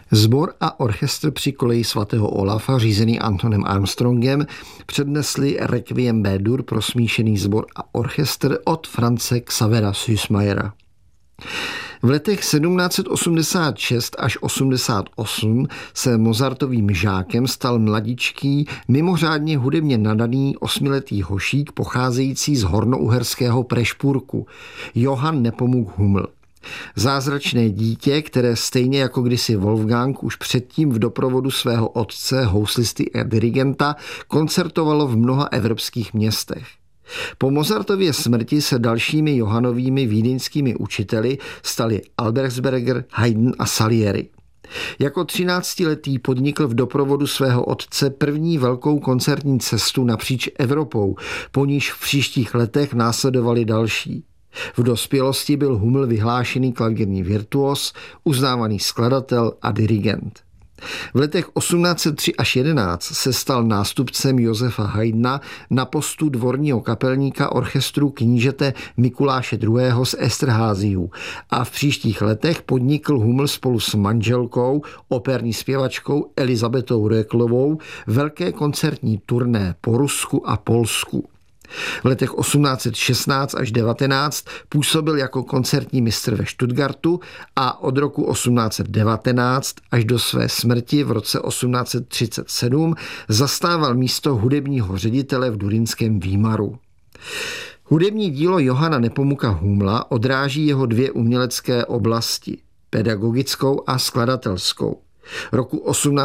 Sbor a orchestr při koleji svatého Olafa, řízený Antonem Armstrongem, přednesli Requiem B-dur pro smíšený sbor a orchestr od France Xavera Süssmayera. V letech 1786 až 88 se Mozartovým žákem stal mladičký, mimořádně hudebně nadaný 8letý hošík pocházející z hornouherského Prešpurku, Johann Nepomuk Hummel. Zázračné dítě, které stejně jako kdysi Wolfgang už předtím v doprovodu svého otce, houslisty a dirigenta, koncertovalo v mnoha evropských městech. Po Mozartově smrti se dalšími Johannovými vídeňskými učiteli stali Albertsberger, Haydn a Salieri. Jako 13letý podnikl v doprovodu svého otce první velkou koncertní cestu napříč Evropou, po níž v příštích letech následovali další. V dospělosti byl Hummel vyhlášený klavírní virtuos, uznávaný skladatel a dirigent. V letech 1803 až 11 se stal nástupcem Josefa Haydna na postu dvorního kapelníka orchestru knížete Mikuláše II. Z Esterházyů a v příštích letech podnikl Hummel spolu s manželkou, operní zpěvačkou Elizabetou Röcklovou velké koncertní turné po Rusku a Polsku. V letech 1816 až 19 působil jako koncertní mistr ve Stuttgartu a od roku 1819 až do své smrti v roce 1837 zastával místo hudebního ředitele v durynském Výmaru. Hudební dílo Johanna Nepomuka Hummela odráží jeho dvě umělecké oblasti, pedagogickou a skladatelskou. Roku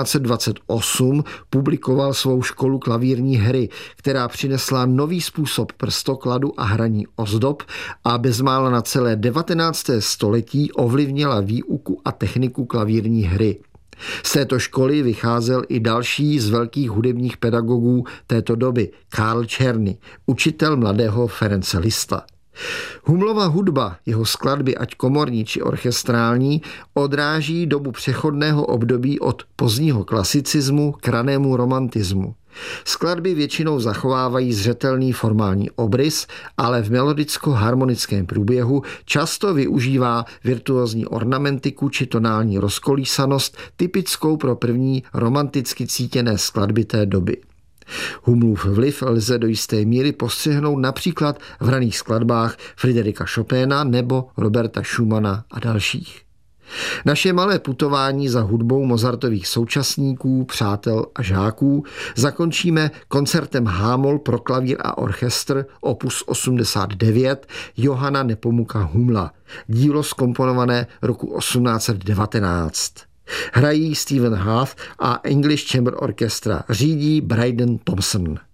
1828 publikoval svou školu klavírní hry, která přinesla nový způsob prstokladu a hraní ozdob a bezmála na celé 19. století ovlivnila výuku a techniku klavírní hry. Z této školy vycházel i další z velkých hudebních pedagogů této doby, Karl Czerny, učitel mladého Ference Liszta. Hummelova hudba, jeho skladby, ať komorní či orchestrální, odráží dobu přechodného období od pozdního klasicismu k ranému romantismu. Skladby většinou zachovávají zřetelný formální obrys, ale v melodicko-harmonickém průběhu často využívá virtuózní ornamentiku či tonální rozkolísanost typickou pro první romanticky cítěné skladby té doby. Hummelův vliv lze do jisté míry postřehnout například v raných skladbách Friderika Chopina nebo Roberta Schumana a dalších. Naše malé putování za hudbou Mozartových současníků, přátel a žáků zakončíme koncertem H-moll pro klavír a orchestr opus 89 Johanna Nepomuka Hummela, dílo zkomponované roku 1819. Hrají Stephen Hough a English Chamber Orchestra, řídí Brydon Thompson.